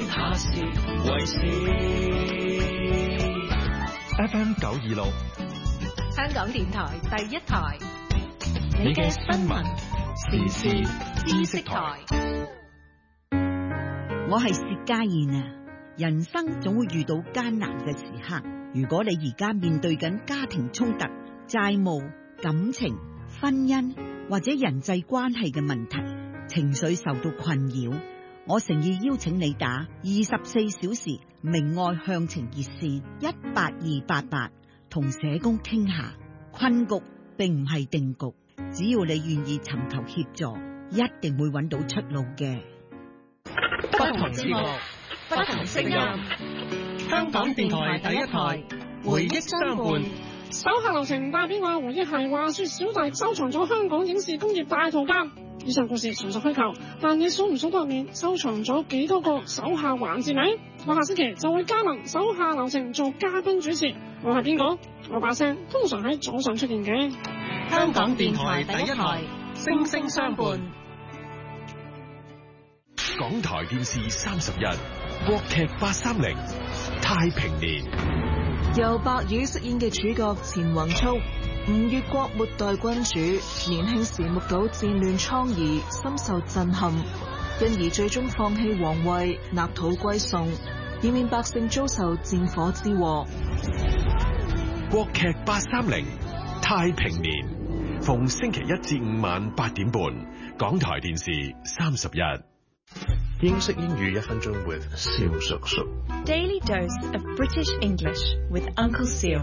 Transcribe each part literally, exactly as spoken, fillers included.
他是為事。 F M 九二六， 香港電台第一台， 你嘅新聞時事知識台。 我係薛家燕啊！人生總會遇到艱難嘅時刻，如果你而家面對緊家庭衝突、債務、感情、婚姻或者人際關係嘅問題，情緒受到困擾，我誠意邀請你打二十四小時明愛向晴熱線一八二八八，同社工傾下。困局並唔係定局，只要你願意尋求協助，一定會揾到出路嘅。 不同節目，不同聲音，香港電台第一台，回憶相伴。 手下留情代表我回憶係話說小弟收藏咗香港影視工業大圖鑑。以上故事純屬虛構，但你數唔數得入面收藏咗幾多個手下環節呢？我下星期就會加盟手下留情做嘉賓主持。我係邊個？我把聲通常喺早上出現嘅。 香港電台第一台，聲聲相伴。 港台電視三十一，國劇八三零，太平年。 由白宇飾演嘅主角錢宏聰，吳越國末代君主，年輕時目睹戰亂瘡痍，深受震撼，因而最終放棄皇位，納土歸宋，以免百姓遭受戰火之禍。 國劇八三零，太平年，逢星期一至五晚八點半，港台電視三十一。 英式英語一分鐘 with 蕭叔叔。 Daily dose of British English with Uncle Seal。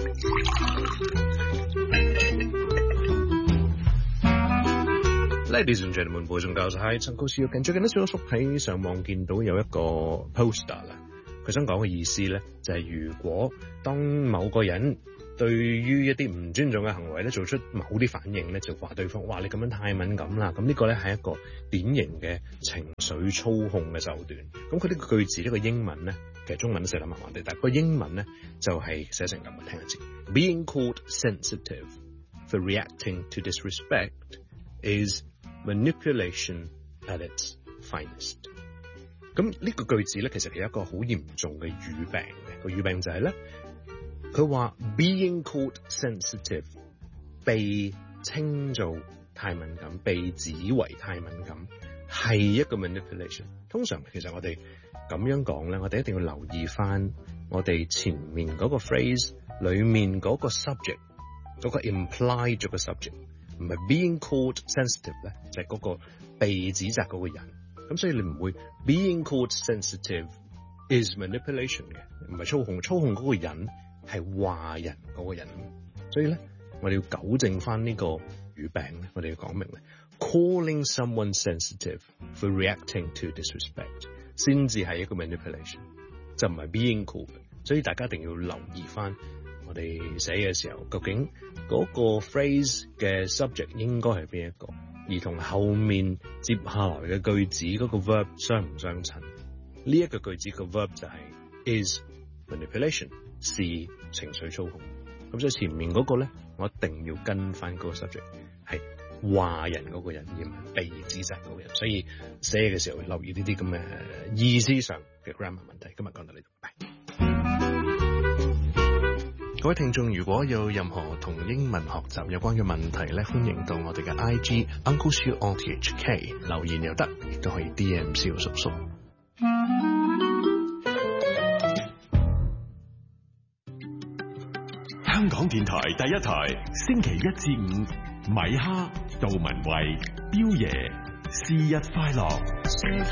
Ladies and gentlemen, boys and girls, hi, Uncle Seal。近最近咧，蕭叔叔喺上網見到有一個 poster 啦，佢想講嘅意思咧，就係、是、如果當某個人對於一啲唔尊重嘅行為咧，做出某啲反應咧，就話對方，哇，你咁樣太敏感啦。咁呢個咧係一個典型嘅情緒操控嘅手段。咁佢呢個句子呢、呢個英文咧，其實中文都寫得麻麻地，但係個英文咧就係、是、寫成咁嘅，聽下先。Being called sensitive for reacting to disrespect is manipulation at its finest。咁呢個句子咧，其實係一個好嚴重嘅語病嘅。個語病就係咧。佢話 being called sensitive 被稱做太敏感，被指為太敏感係一個 manipulation。通常其實我哋咁樣講咧，我哋一定要留意翻我哋前面嗰個 phrase 裏面嗰個 subject 嗰個 implied 咗個 subject， 唔係 being called sensitive 咧，就係嗰個被指責嗰個人。咁所以你唔會 being called sensitive is manipulation 嘅，唔係操控，操控嗰個人係話人嗰個人。所以咧，我哋要糾正翻呢個語病咧，我哋要講明咧 ，calling someone sensitive for reacting to disrespect 先至係一個 manipulation， 就唔係 being called。所以大家一定要留意翻我哋寫嘅時候，究竟嗰個 phrase 嘅 subject 應該係邊一個，而同後面接下來嘅句子嗰個 verb 相唔相襯？呢一個句子個 verb 就係 is manipulation， 是情緒操控。咁所以前面嗰個咧，我一定要跟翻嗰個 subject 係話人嗰個人，而唔係被指責嗰個人。所以寫嘅時候會留意呢啲咁嘅意思上嘅 grammar 問題。今日講到呢度，拜。各位聽眾，如果有任何同英文學習有關嘅問題咧，歡迎到我哋嘅 I G Uncle Siu O T H K 留言又得，亦都可以 D M 蕭叔叔。 香港電台第一台，星期一至五，米哈、杜文慧、彪爺，是日快樂。